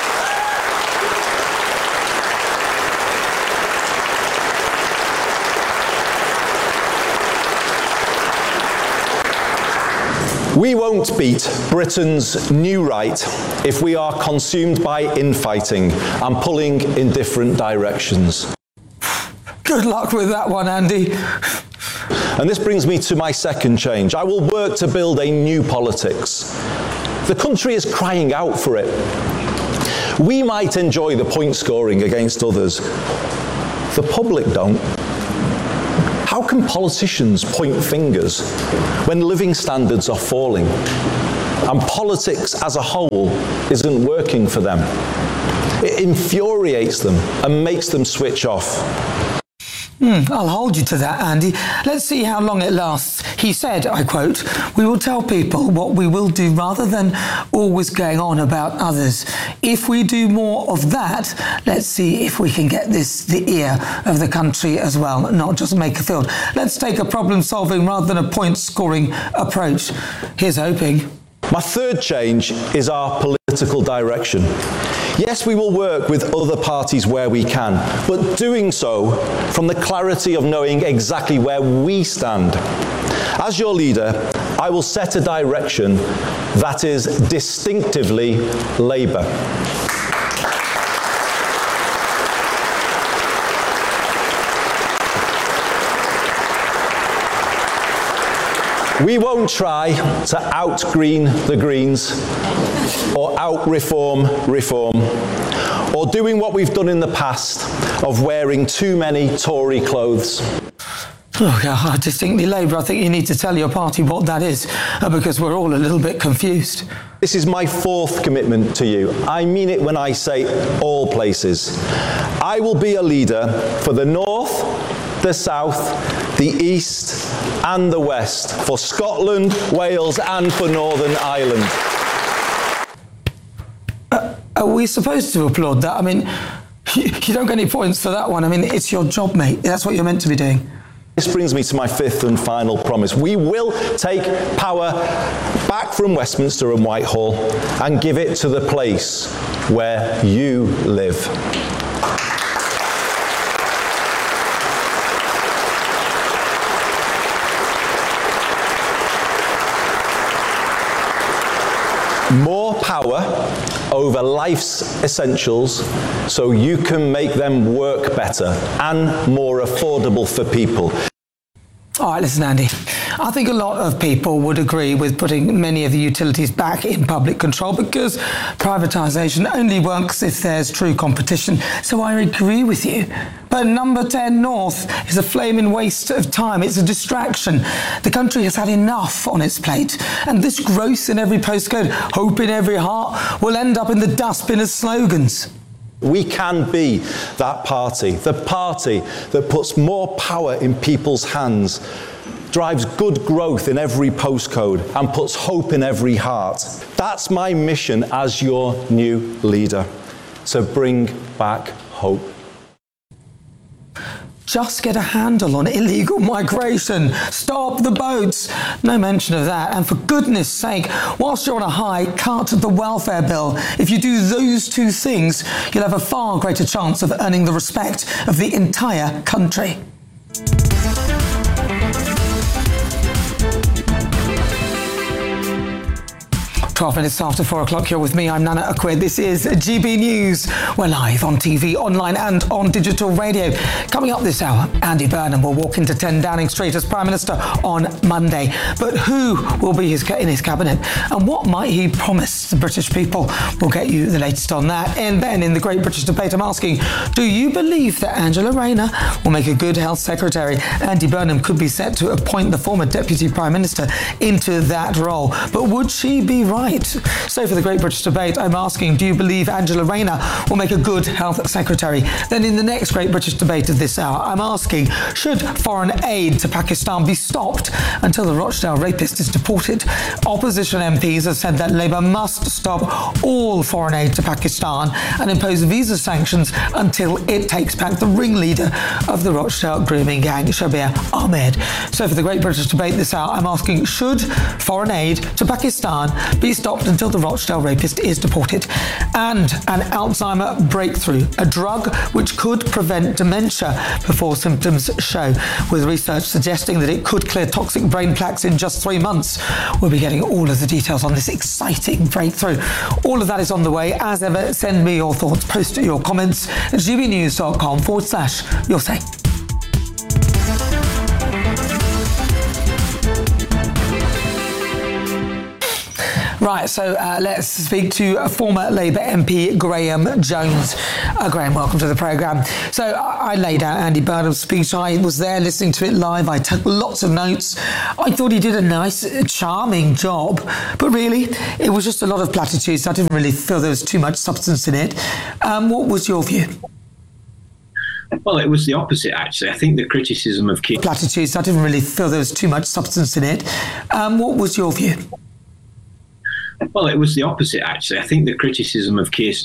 We won't beat Britain's new right if we are consumed by infighting and pulling in different directions. Good luck with that one, Andy. And this brings me to my second change. I will work to build a new politics. The country is crying out for it. We might enjoy the point scoring against others. The public don't. How can politicians point fingers when living standards are falling and politics as a whole isn't working for them? It infuriates them and makes them switch off. Hmm, I'll hold you to that, Andy. Let's see how long it lasts. He said, I quote, "We will tell people what we will do rather than always going on about others. If we do more of that, let's see if we can get this the ear of the country as well, not just make a field. Let's take a problem-solving rather than a point-scoring approach." Here's hoping. My third change is our political direction. Yes, we will work with other parties where we can, but doing so from the clarity of knowing exactly where we stand. As your leader, I will set a direction that is distinctively Labour. We won't try to out-green the Greens or out-reform reform or doing what we've done in the past of wearing too many Tory clothes. Oh, yeah, distinctly Labour. I think you need to tell your party what that is, uh, because we're all a little bit confused. This is my fourth commitment to you. I mean it when I say all places. I will be a leader for the North, the South, the East and the West, for Scotland, Wales and for Northern Ireland. Uh, are we supposed to applaud that? I mean, you, you don't get any points for that one. I mean, it's your job, mate. That's what you're meant to be doing. This brings me to my fifth and final promise. We will take power back from Westminster and Whitehall and give it to the place where you live. More power over life's essentials so you can make them work better and more affordable for people. All right, listen, Andy. I think a lot of people would agree with putting many of the utilities back in public control because privatisation only works if there's true competition. So I agree with you. But number ten North is a flaming waste of time. It's a distraction. The country has had enough on its plate. And this growth in every postcode, hope in every heart, will end up in the dustbin as slogans. We can be that party, the party that puts more power in people's hands, drives good growth in every postcode and puts hope in every heart. That's my mission as your new leader, to bring back hope. Just get a handle on illegal migration. Stop the boats. No mention of that. And for goodness sake, whilst you're on a high, cut the welfare bill. If you do those two things, you'll have a far greater chance of earning the respect of the entire country. twelve minutes after four o'clock. You're with me. I'm Nana Akwed. This is G B News. We're live on T V, online and on digital radio. Coming up this hour, Andy Burnham will walk into ten Downing Street as Prime Minister on Monday. But who will be his, in his cabinet? And what might he promise the British people? We'll get you the latest on that. And then in the Great British Debate, I'm asking, do you believe that Angela Rayner will make a good health secretary? Andy Burnham could be set to appoint the former Deputy Prime Minister into that role. But would she be right? So for the Great British Debate, I'm asking, do you believe Angela Rayner will make a good health secretary? Then in the next Great British Debate of this hour, I'm asking, should foreign aid to Pakistan be stopped until the Rochdale rapist is deported? Opposition M Ps have said that Labour must stop all foreign aid to Pakistan and impose visa sanctions until it takes back the ringleader of the Rochdale grooming gang, Shabir Ahmed. So for the Great British Debate this hour, I'm asking, should foreign aid to Pakistan be stopped until the Rochdale rapist is deported? And an Alzheimer breakthrough, a drug which could prevent dementia before symptoms show, with research suggesting that it could clear toxic brain plaques in just three months. We'll be getting all of the details on this exciting breakthrough. All of that is on the way. As ever, send me your thoughts, post your comments at gbnews.com forward slash your say. Right, so uh, let's speak to former Labour M P Graham Jones. Uh, Graham, welcome to the programme. So I, I laid out Andy Burnham's speech. I was there listening to it live. I took lots of notes. I thought he did a nice, charming job. But really, it was just a lot of platitudes. I didn't really feel there was too much substance in it. Um, what was your view? Well, it was the opposite, actually. I think the criticism of Keir... Platitudes. I didn't really feel there was too much substance in it. Um, what was your view? Well, it was the opposite, actually. I think the criticism of Keir